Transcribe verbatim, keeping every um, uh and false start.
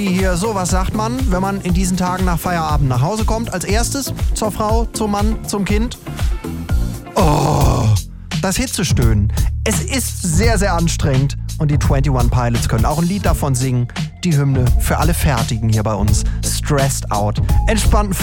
Hier, so, was sagt man, wenn man in diesen Tagen nach Feierabend nach Hause kommt? Als erstes zur Frau, zum Mann, zum Kind. Oh, das Hitzestöhnen. Es ist sehr, sehr anstrengend. Und die einundzwanzig Pilots können auch ein Lied davon singen. Die Hymne für alle Fertigen hier bei uns. Stressed Out. Entspannten